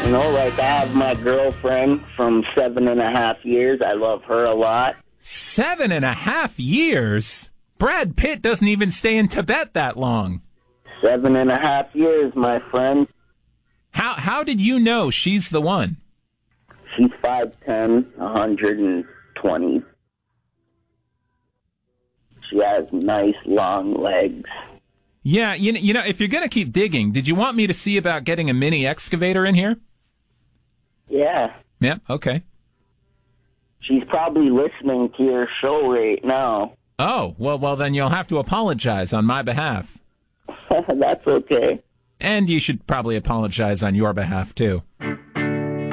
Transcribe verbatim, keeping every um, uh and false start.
You know, like I have my girlfriend from seven and a half years. I love her a lot. Seven and a half years? Brad Pitt doesn't even stay in Tibet that long. Seven and a half years, my friend. How how did you know she's the one? She's five ten, one hundred twenty. She has nice long legs. Yeah, you know, you know, if you're going to keep digging, did you want me to see about getting a mini excavator in here? Yeah. Yeah, okay. She's probably listening to your show right now. Oh, well, well, then you'll have to apologize on my behalf. That's okay. And you should probably apologize on your behalf, too.